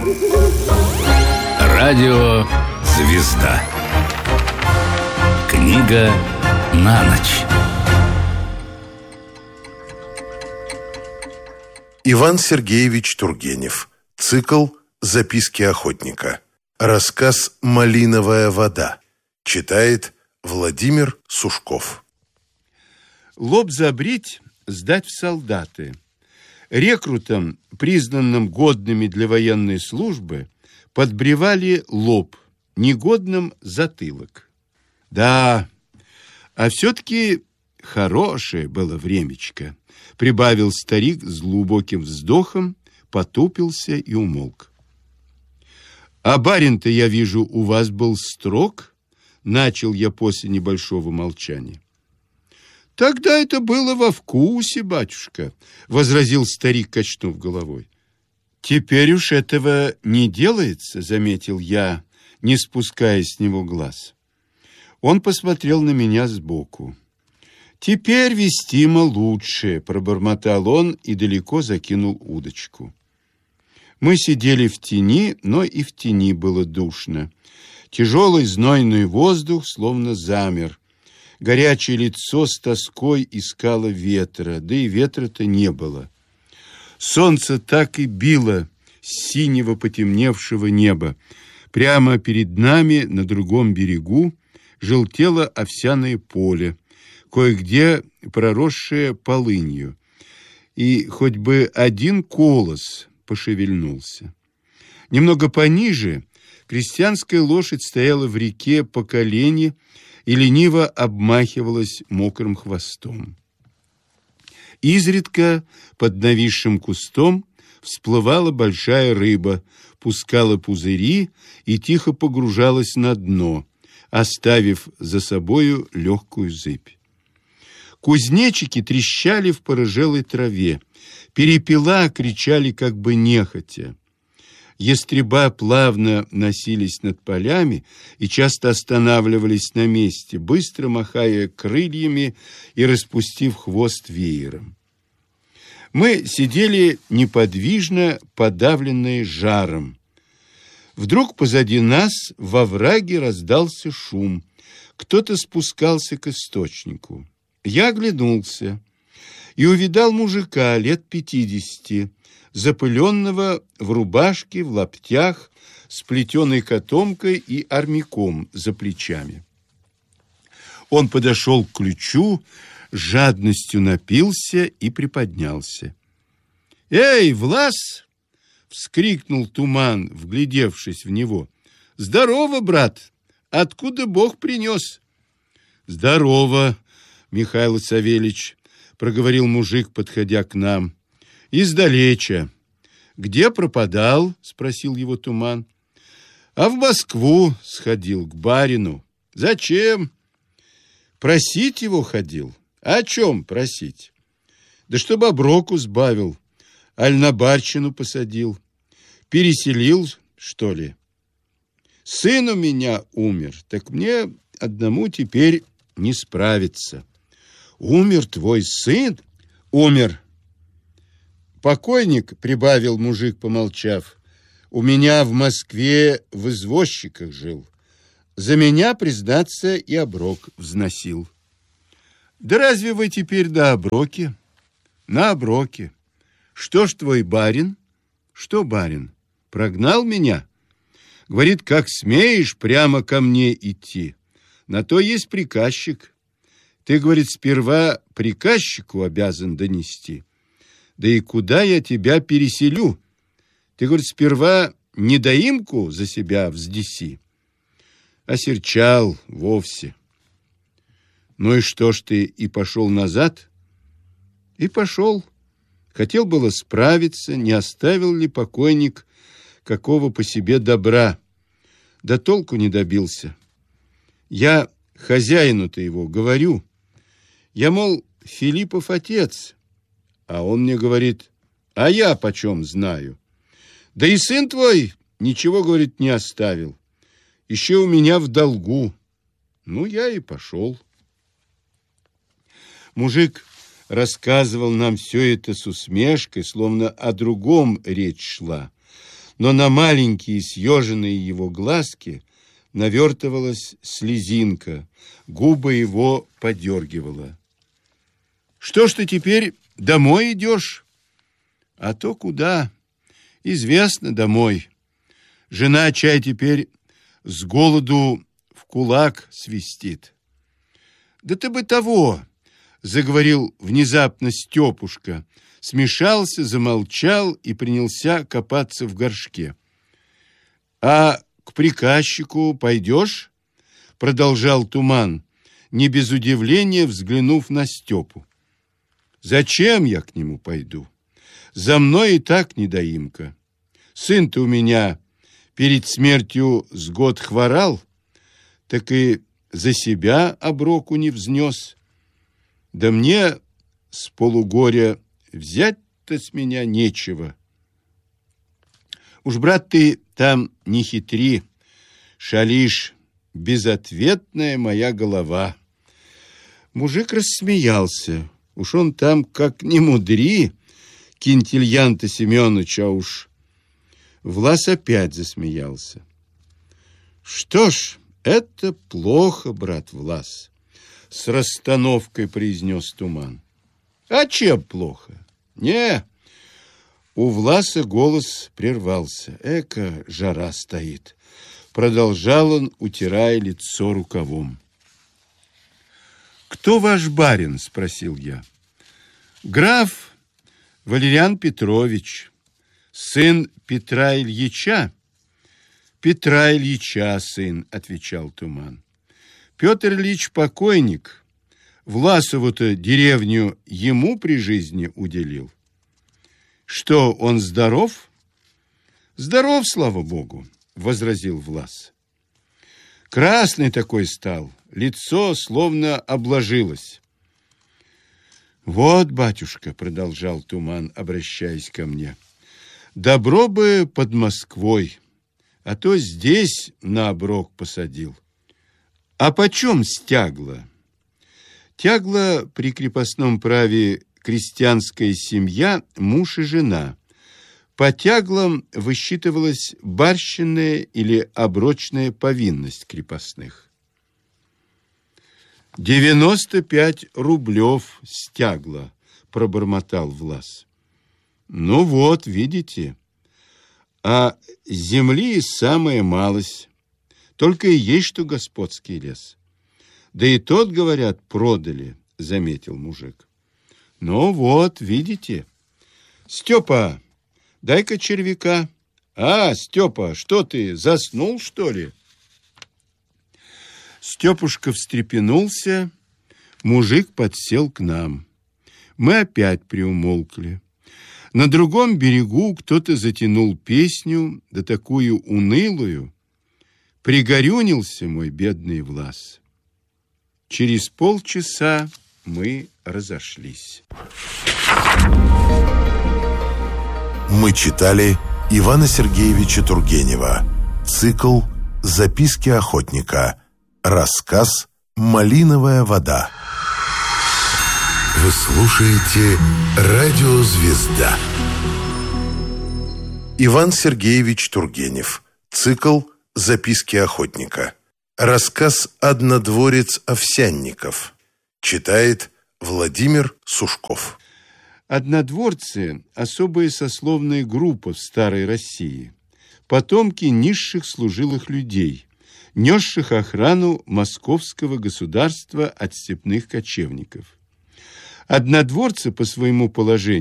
Радио «Звезда». Книга на ночь. Иван Сергеевич Тургенев. Цикл «Записки охотника». Рассказ «Малиновая вода». Читает Владимир Сушков. Лоб забрить, сдать в солдаты. Рекрутам, признанным годными для военной службы, подбревали лоб, негодным затылок. Да, а все-таки хорошее было времечко, прибавил старик с глубоким вздохом, потупился и умолк. А барин-то, я вижу, у вас был строг, начал я после небольшого молчания. Тогда это было во вкусе, батюшка, возразил старик, качнув головой. Теперь уж этого не делается, заметил я, не спуская с него глаз. Он посмотрел на меня сбоку. Теперь вестимо лучше, пробормотал он и далеко закинул удочку. Мы сидели в тени, но и в тени было душно. Тяжелый знойный воздух словно замер. Горячее лицо с тоской искало ветра, да и ветра-то не было. Солнце так и било с синего потемневшего неба. Прямо перед нами, на другом берегу, желтело овсяное поле, кое-где проросшее полынью, и хоть бы один колос пошевельнулся. Немного пониже крестьянская лошадь стояла в реке по колени и лениво обмахивалась мокрым хвостом. Изредка под нависшим кустом всплывала большая рыба, пускала пузыри и тихо погружалась на дно, оставив за собою легкую зыбь. Кузнечики трещали в порыжелой траве, перепела кричали как бы нехотя. Ястреба плавно носились над полями и часто останавливались на месте, быстро махая крыльями и распустив хвост веером. Мы сидели неподвижно, подавленные жаром. Вдруг позади нас во овраге раздался шум. Кто-то спускался к источнику. Я оглянулся и увидал мужика лет 50, запыленного в рубашке, в лаптях, с плетеной котомкой и армяком за плечами. Он подошел к ключу, с жадностью напился и приподнялся. «Эй, Влас!» — вскрикнул Туман, вглядевшись в него. «Здорово, брат! Откуда Бог принес?» «Здорово, Михаил Савельич!» — проговорил мужик, подходя к нам. «Издалеча». «Где пропадал?» — спросил его Туман. «А в Москву сходил, к барину». «Зачем?» «Просить его ходил». «О чем просить?» «Да чтобы оброку сбавил, аль на барщину посадил. Переселил, что ли?» «Сын у меня умер, так мне одному теперь не справиться». «Умер твой сын?» «Умер». «Покойник», — прибавил мужик, помолчав, «у меня в Москве в извозчиках жил. За меня, признаться, и оброк взносил». «Да разве вы теперь на оброке?» «На оброке». «Что ж твой барин?» «Что барин? Прогнал меня?» «Говорит, как смеешь прямо ко мне идти? На то есть приказчик. Ты, говорит, сперва приказчику обязан донести. Да и куда я тебя переселю? Ты, говорит, сперва недоимку за себя взнеси». Осерчал вовсе. «Ну и что ж ты, и пошел назад?» «И пошел. Хотел было справиться, не оставил ли покойник какого по себе добра. Да толку не добился. Я хозяину-то его говорю. Я, мол, Филиппов отец. А он мне говорит, а я почем знаю? Да и сын твой ничего, говорит, не оставил. Еще у меня в долгу. Ну, я и пошел». Мужик рассказывал нам все это с усмешкой, словно о другом речь шла. но на маленькие съеженные его глазки навертывалась слезинка, губы его подергивала. «Что ж ты теперь домой идешь?» «А то куда? Известно, домой. Жена чай теперь с голоду в кулак свистит». «Да ты бы того!» — заговорил внезапно Степушка, смешался, замолчал и принялся копаться в горшке. «А к приказчику пойдешь?» — продолжал Туман, не без удивления взглянув на Степу. «Зачем я к нему пойду? За мной и так недоимка. Сын-то у меня перед смертью с год хворал, так и за себя оброку не взнес. Да мне с полугоря взять-то с меня нечего. Уж, брат, ты там не хитри, шалишь, безответная моя голова». Мужик рассмеялся. Уж он там как не мудри, Кентильян-то Семенович, а уж Влас опять засмеялся. «Что ж, это плохо, брат Влас», — с расстановкой произнес Туман. «А чем плохо? Не». У Власа голос прервался. «Эка жара стоит», — продолжал он, утирая лицо рукавом. «Кто ваш барин?» — спросил я. «Граф Валериан Петрович, сын Петра Ильича». «Петра Ильича сын», — отвечал Туман. «Петр Ильич покойник. Власову-то деревню ему при жизни уделил». «Что, он здоров?» «Здоров, слава богу», — возразил Влас. «Красный такой стал, лицо словно обложилось». «Вот, батюшка», — продолжал Туман, обращаясь ко мне, — «добро бы под Москвой, а то здесь на оброк посадил». «А почем стягло?» «Тягло при крепостном праве крестьянская семья, муж и жена. По тяглам высчитывалась барщинная или оброчная повинность крепостных». 95 рублев стягло, пробормотал Влас. «Ну вот, видите, а земли самая малость, только и есть что господский лес. Да и тот, говорят, продали», — заметил мужик. «Ну вот, видите. Степа, дай-ка червяка». «А, Степа, что ты, заснул, что ли?» Степушка встрепенулся, мужик подсел к нам. Мы опять приумолкли. На другом берегу кто-то затянул песню, да такую унылую. Пригорюнился мой бедный Влас. Через полчаса мы разошлись. Мы читали Ивана Сергеевича Тургенева. Цикл «Записки охотника». Рассказ «Малиновая вода». Вы слушаете «Радио Звезда». Иван Сергеевич Тургенев. Цикл «Записки охотника». Рассказ «Однодворец Овсянников». Читает Владимир Сушков. Однодворцы – особая сословная группа в старой России, потомки низших служилых людей, несших охрану московского государства от степных кочевников. Однодворцы по своему положению